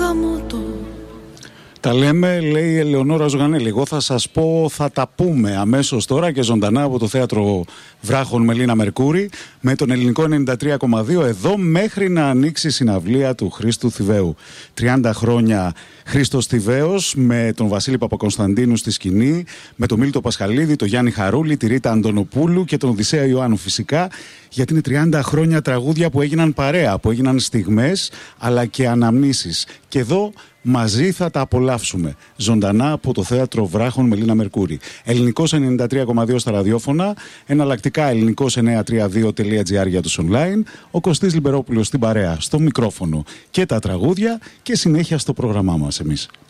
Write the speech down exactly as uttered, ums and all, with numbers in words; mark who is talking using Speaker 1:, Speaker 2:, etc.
Speaker 1: Σακαμότο.
Speaker 2: Τα λέμε, λέει η Ελεονόρα Ζουγανέλη. Εγώ θα σας πω, θα τα πούμε αμέσως τώρα και ζωντανά από το Θέατρο Βράχων με Λίνα Μερκούρη, με τον Ελληνικό ενενήντα τρία κόμμα δύο, εδώ μέχρι να ανοίξει η συναυλία του Χρήστου Θηβαίου. τριάντα χρόνια Χρήστος Θηβαίος, με τον Βασίλη Παπακωνσταντίνου στη σκηνή, με τον Μίλτο Πασχαλίδη, τον Γιάννη Χαρούλη, τη Ρίτα Αντωνοπούλου και τον Οδυσσέα Ιωάννου φυσικά, γιατί είναι τριάντα χρόνια τραγούδια που έγιναν παρέα, που έγιναν στιγμές αλλά και αναμνήσεις. Και εδώ μαζί θα τα απολαύσουμε ζωντανά από το Θέατρο Βράχων με Λίνα Μερκούρη. Ελληνικός ενενήντα τρία κόμμα δύο στα ραδιόφωνα, εναλλακτικά ελληνικός εννιακόσια τριάντα δύο τελεία τζι άρ για τους online, ο Κωστής Λιμπερόπουλος στην παρέα, στο μικρόφωνο και τα τραγούδια και συνέχεια στο πρόγραμμά μας εμείς.